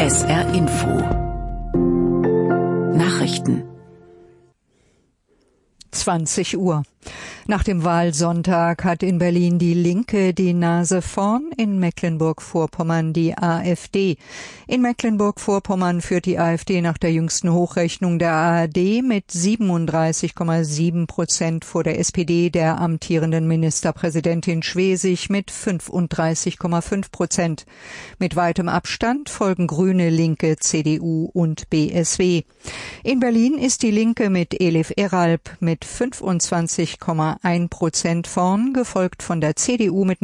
SR Info Nachrichten 20 Uhr. Nach dem Wahlsonntag hat in Berlin die Linke die Nase vorn, in Mecklenburg-Vorpommern die AfD. In Mecklenburg-Vorpommern führt die AfD nach der jüngsten Hochrechnung der ARD mit 37,7% vor der SPD der amtierenden Ministerpräsidentin Schwesig mit 35,5%. Mit weitem Abstand folgen Grüne, Linke, CDU und BSW. In Berlin ist die Linke mit Elif Eralp mit 25,1% vorn, gefolgt von der CDU mit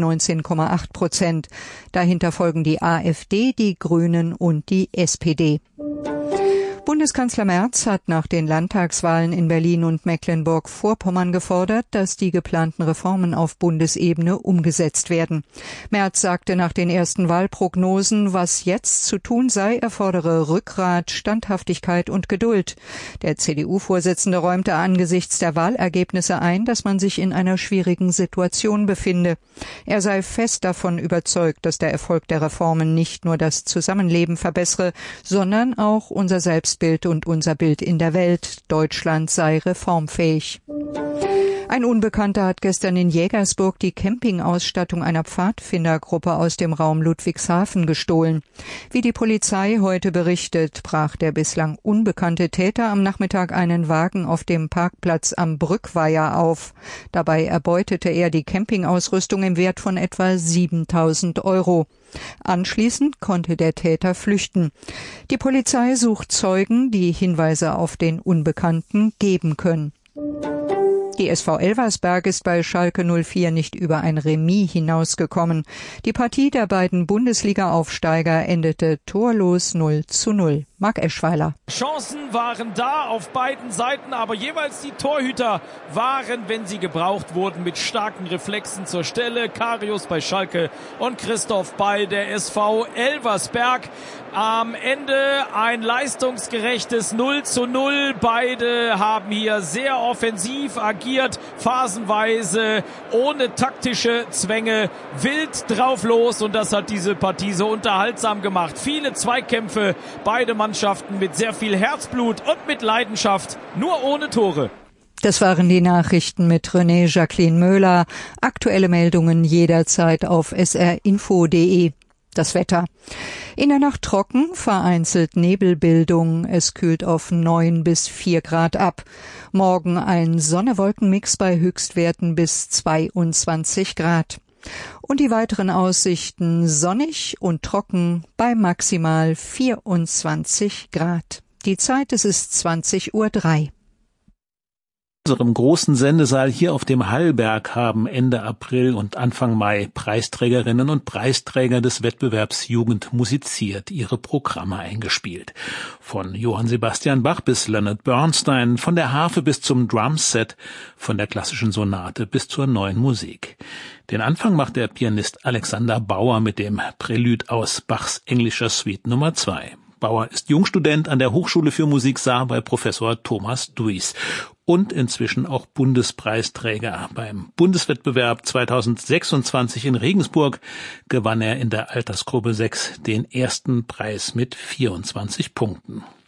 19,8%. Dahinter folgen die AfD, die Grünen und die SPD. Bundeskanzler Merz hat nach den Landtagswahlen in Berlin und Mecklenburg-Vorpommern gefordert, dass die geplanten Reformen auf Bundesebene umgesetzt werden. Merz sagte nach den ersten Wahlprognosen, was jetzt zu tun sei, erfordere Rückgrat, Standhaftigkeit und Geduld. Der CDU-Vorsitzende räumte angesichts der Wahlergebnisse ein, dass man sich in einer schwierigen Situation befinde. Er sei fest davon überzeugt, dass der Erfolg der Reformen nicht nur das Zusammenleben verbessere, sondern auch unser Selbstbild und unser Bild in der Welt. Deutschland sei reformfähig. Ein Unbekannter hat gestern in Jägersburg die Campingausstattung einer Pfadfindergruppe aus dem Raum Ludwigshafen gestohlen. Wie die Polizei heute berichtet, brach der bislang unbekannte Täter am Nachmittag einen Wagen auf dem Parkplatz am Brückweiher auf. Dabei erbeutete er die Campingausrüstung im Wert von etwa 7.000 €. Anschließend konnte der Täter flüchten. Die Polizei sucht Zeugen, die Hinweise auf den Unbekannten geben können. Die SV Elversberg ist bei Schalke 04 nicht über ein Remis hinausgekommen. Die Partie der beiden Bundesliga-Aufsteiger endete torlos 0:0. Marc Eschweiler. Chancen waren da auf beiden Seiten, aber jeweils die Torhüter waren, wenn sie gebraucht wurden, mit starken Reflexen zur Stelle. Karius bei Schalke und Christoph bei der SV Elversberg. Am Ende ein leistungsgerechtes 0:0. Beide haben hier sehr offensiv agiert, phasenweise ohne taktische Zwänge, wild drauf los, und das hat diese Partie so unterhaltsam gemacht. Viele Zweikämpfe, beide Mannschaften mit sehr viel Herzblut und mit Leidenschaft, nur ohne Tore. Das waren die Nachrichten mit René Jacqueline Möhler. Aktuelle Meldungen jederzeit auf srinfo.de. Das Wetter. In der Nacht trocken, vereinzelt Nebelbildung. Es kühlt auf 9 bis 4 Grad ab. Morgen ein Sonne-Wolken-Mix bei Höchstwerten bis 22 Grad. Und die weiteren Aussichten: sonnig und trocken bei maximal 24 Grad. Die Zeit, es ist 20:03 Uhr. In unserem großen Sendesaal hier auf dem Hallberg haben Ende April und Anfang Mai Preisträgerinnen und Preisträger des Wettbewerbs Jugend musiziert ihre Programme eingespielt. Von Johann Sebastian Bach bis Leonard Bernstein, von der Harfe bis zum Drumset, von der klassischen Sonate bis zur neuen Musik. Den Anfang macht der Pianist Alexander Bauer mit dem Prälude aus Bachs englischer Suite Nummer 2. Bauer ist Jungstudent an der Hochschule für Musik Saar bei Professor Thomas Duis und inzwischen auch Bundespreisträger. Beim Bundeswettbewerb 2026 in Regensburg gewann er in der Altersgruppe 6 den ersten Preis mit 24 Punkten.